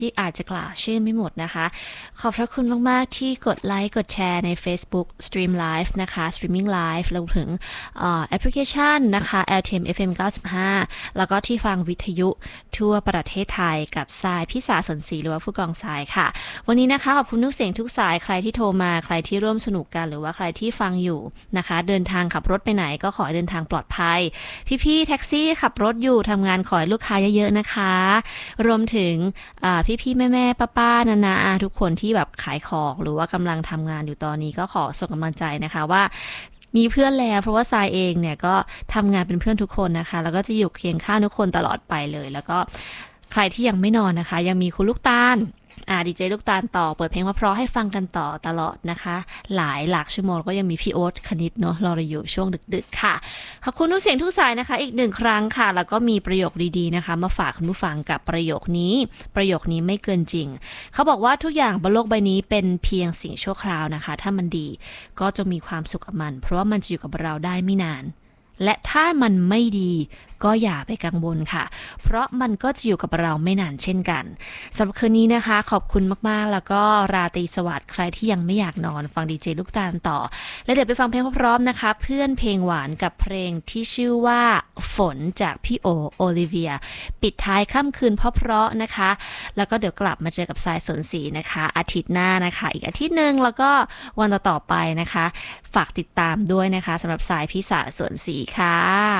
ที่อาจจะกล่าวชื่อไม่หมดนะคะขอบพระคุณมากๆที่กดไลค์กดแชร์ใน Facebook Stream Live นะคะ Streaming Live รวมถึงแอปพลิเคชันนะคะ LTM FM 95แล้วก็ที่ฟังวิทยุทั่วประเทศไทยกับทรายพิสาสนศรีหรือว่าผู้กองทรายค่ะวันนี้นะคะขอบคุณทุกเสียงทุกสายใครที่โทรมาใครที่ร่วมสนุกกันหรือว่าใครที่ฟังอยู่นะคะเดินทางขับรถไปไหนก็ขอให้เดินทางปลอดภัยพี่ๆแท็กซี่ขับรถอยู่ทำงานขอให้ลูกค้าเยอะๆนะคะรวมถึงพี่ๆแม่ๆป้าๆนาๆทุกคนที่แบบขายของหรือว่ากำลังทำงานอยู่ตอนนี้ก็ขอส่งกำลังใจนะคะว่ามีเพื่อนแล้วเพราะว่าทรายเองเนี่ยก็ทำงานเป็นเพื่อนทุกคนนะคะแล้วก็จะอยู่เคียงข้างทุกคนตลอดไปเลยแล้วก็ใครที่ยังไม่นอนนะคะยังมีคุณลูกตาลดีเจลูกตาลต่อเปิดเพลงเพราะๆให้ฟังกันต่อตลอดนะคะหลากชั่วโมงก็ยังมีพี่โอ๊ตคณิตเนาะรอเราอยู่ช่วงดึกๆค่ะขอบคุณทุกเสียงทุกสายนะคะอีก1ครั้งค่ะแล้วก็มีประโยคดีๆนะคะมาฝากคุณผู้ฟังกับประโยคนี้ไม่เกินจริงเขาบอกว่าทุกอย่างบนโลกใบนี้เป็นเพียงสิ่งชั่วคราวนะคะถ้ามันดีก็จะมีความสุขกับมันเพราะว่ามันจะอยู่กับเราได้ไม่นานและถ้ามันไม่ดีก็อย่าไปกังวลค่ะเพราะมันก็จะอยู่กับเราไม่นานเช่นกันสำหรับคืนนี้นะคะขอบคุณมากๆแล้วก็ราตรีสวัสดิ์ใครที่ยังไม่อยากนอนฟังดีเจลูกตาลต่อและเดี๋ยวไปฟังเพลงพร้อมๆนะคะเพื่อนเพลงหวานกับเพลงที่ชื่อว่าฝนจากพี่โอลิเวียปิดท้ายค่ำคืนเพราะๆนะคะแล้วก็เดี๋ยวกลับมาเจอกับทรายสนศรีนะคะอาทิตย์หน้านะคะอีกอาทิตย์นึงแล้วก็วันต่อๆไปนะคะฝากติดตามด้วยนะคะสำหรับทรายพิสาสนศรีค่ะ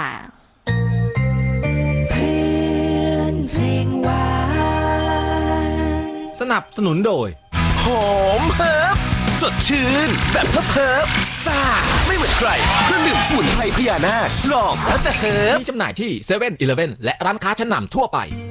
สนับสนุนโดยหอมเฮิร์บสดชื่นแบบเฮิร์บซ่าไม่เหมือนใครเครื่องดื่มสมุนไพรพญานาคลองแล้วจะเฮิร์บมีจำหน่ายที่7-Eleven และร้านค้าชั้นนำทั่วไป